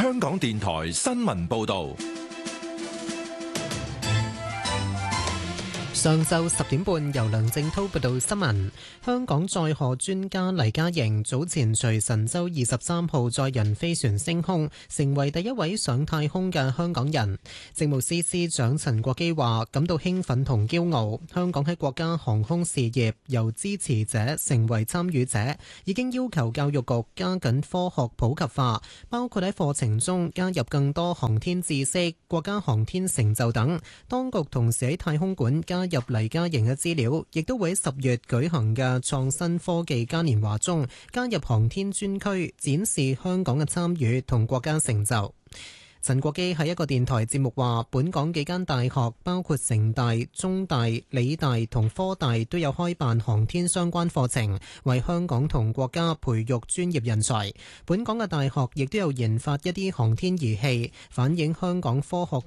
香港電台新聞報道。 上晝10點半，由梁正滔報道新聞。香港載荷專家黎嘉瑩早前隨神舟23號載人飛船升空，成為第一位上太空嘅香港人。政務司司長陳國基話感到興奮同驕傲，香港喺國家航空事業由支持者成為參與者，已經要求教育局加緊科學普及化，包括喺課程中加入更多航天知識、國家航天成就等。當局同時喺太空館加入黎嘉瑩嘅資料，亦都會喺10月舉行嘅創新科技嘉年華中加入航天專區，展示香港嘅參與同國家成就。陳國基喺一個電台節目話，本港幾間大學包括城大、中大、理大同科大都有開辦航天相關課程，為香港同國家培育專業人才。本港嘅大學亦都有研發一啲航天儀器，反映香港科學